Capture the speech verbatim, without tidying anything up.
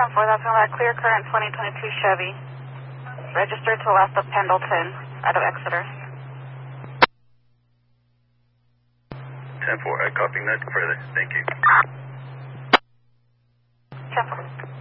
ten four, that's on that clear current twenty twenty-two Chevy. Registered to the left of Pendleton, out of Exeter. ten four, I copying that further. Thank you. ten four.